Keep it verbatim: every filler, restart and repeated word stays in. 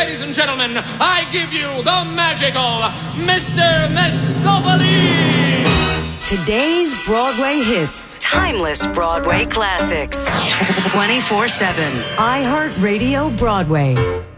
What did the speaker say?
ladies and gentlemen, I give you the magical Mister Mistopheles. Today's Broadway hits. Timeless Broadway classics. twenty-four seven. iHeartRadio Broadway.